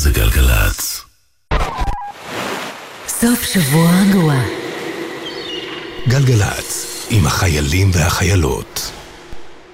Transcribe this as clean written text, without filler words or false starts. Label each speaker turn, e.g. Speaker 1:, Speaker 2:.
Speaker 1: זה גלגלצ.
Speaker 2: סוף שבוע רגוע.
Speaker 1: גלגלצ, עם החיילים והחיילות.